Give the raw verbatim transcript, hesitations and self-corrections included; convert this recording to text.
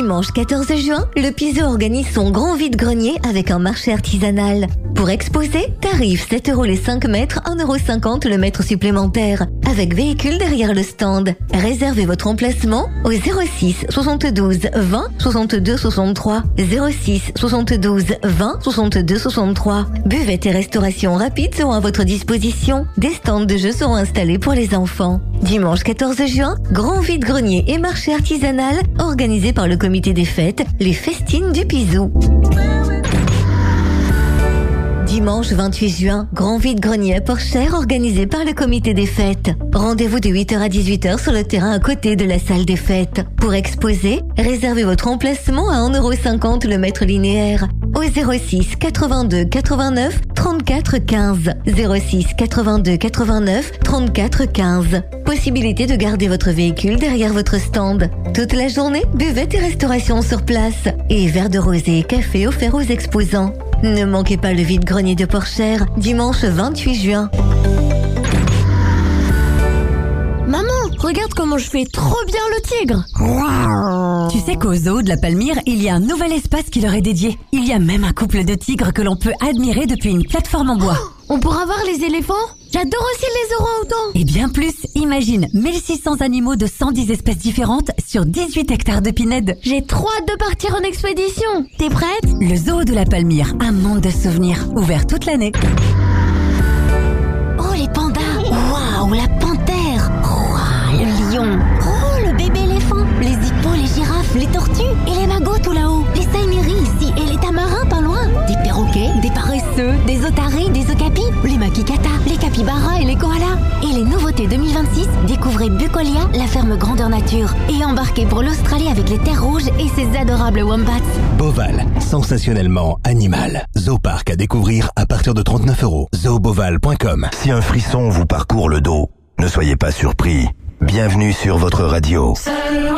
Dimanche quatorze juin, le Piso organise son grand vide-grenier avec un marché artisanal. Pour exposer, tarif sept euros les cinq mètres, un euro cinquante le mètre supplémentaire, avec véhicule derrière le stand. Réservez votre emplacement au zéro six soixante-douze vingt soixante-deux soixante-trois, zéro six soixante-douze vingt soixante-deux soixante-trois. Buvette et restauration rapide seront à votre disposition. Des stands de jeux seront installés pour les enfants. Dimanche quatorze juin, grand vide-grenier et marché artisanal organisé par le comité des fêtes, les Festines du Piso. Dimanche vingt-huit juin, grand vide-grenier à Porchère organisé par le comité des fêtes. Rendez-vous de huit heures à dix-huit heures sur le terrain à côté de la salle des fêtes. Pour exposer, réservez votre emplacement à un euro cinquante le mètre linéaire au zéro six quatre-vingt-deux quatre-vingt-neuf trente-quatre quinze, zéro six quatre-vingt-deux quatre-vingt-neuf trente-quatre quinze. Possibilité de garder votre véhicule derrière votre stand. Toute la journée, buvette et restauration sur place et verre de rosé et café offerts aux exposants. Ne manquez pas le vide-grenier de Porchère, dimanche vingt-huit juin. Maman, regarde comment je fais trop bien le tigre. Tu sais qu'au zoo de la Palmyre, il y a un nouvel espace qui leur est dédié. Il y a même un couple de tigres que l'on peut admirer depuis une plateforme en bois. Oh, on pourra voir les éléphants? J'adore aussi les orang-outans. Et bien plus, imagine mille six cents animaux de cent dix espèces différentes sur dix-huit hectares de pinèdes. J'ai trop hâte de partir en expédition. T'es prête? Le zoo de la Palmyre, un monde de souvenirs, ouvert toute l'année. Oh, les pandas. Waouh, la panthère. Waouh, le lion. Oh, le bébé éléphant. Les hippos, les girafes, les tortues et les magots tout là-haut. Les saïmiris ici et les tamarins pas loin. Des perroquets, des paresseux, des otaries, des okapis, les makikata, les capybaras et les koalas. Et les nouveautés deux mille vingt-six, découvrez Bucolia, la ferme grandeur nature. Et embarquez pour l'Australie avec les terres rouges et ses adorables wombats. Boval, sensationnellement animal. Zooparc à découvrir à partir de trente-neuf euros. zooboval point com. Si un frisson vous parcourt le dos, ne soyez pas surpris. Bienvenue sur votre radio.